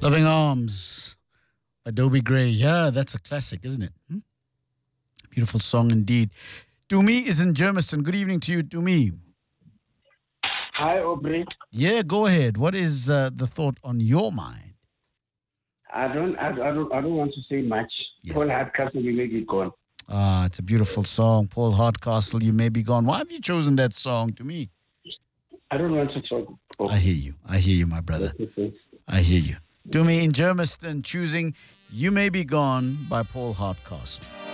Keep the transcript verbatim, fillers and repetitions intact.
Loving Arms, Adobe Gray. Yeah, that's a classic, isn't it? Hmm? Beautiful song indeed. Tumi is in Germiston. Good evening to you, Tumi. Hi, Aubrey. Yeah, go ahead. What is uh, the thought on your mind? I don't, I, I don't, I don't want to say much. Yeah. Paul Hardcastle, you may be gone. Ah, it's a beautiful song. Paul Hardcastle, You May Be Gone. Why have you chosen that song, to me? I don't want to talk. Oh. I hear you. I hear you, my brother. I hear you. To me in Germiston, choosing You May Be Gone by Paul Hardcastle.